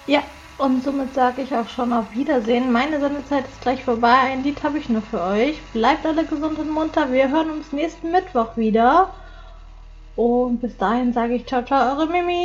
Ja, und somit sage ich auch schon auf Wiedersehen. Meine Sendezeit ist gleich vorbei. Ein Lied habe ich nur für euch. Bleibt alle gesund und munter. Wir hören uns nächsten Mittwoch wieder. Und bis dahin sage ich ciao, ciao, eure Mimi.